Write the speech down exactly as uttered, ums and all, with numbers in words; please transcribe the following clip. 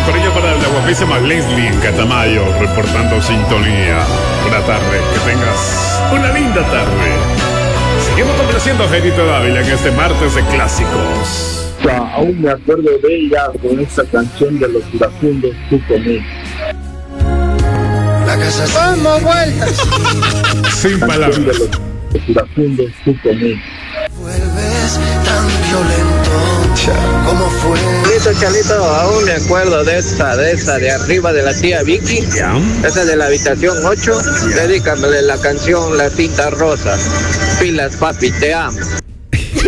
cariño para la guapísima Leslie en Catamayo, reportando sintonía. Buena tarde, que tengas una linda tarde. Seguimos complaciendo a Jairito Dávila en este martes de clásicos. Aún me acuerdo de ella con esta canción de los iracundos, Tú conmigo. La casa ¡Vamos, vueltas! Sin palabras. De los iracundos, Tú conmigo. vuelves tan violento como fue. Chalito, Chalito, aún me acuerdo de esta, de esta, de arriba de la tía Vicky. ¿Ya? Esa de la habitación ocho. Dedícamele la canción La Cinta Rosa. Pilas, papi, te amo.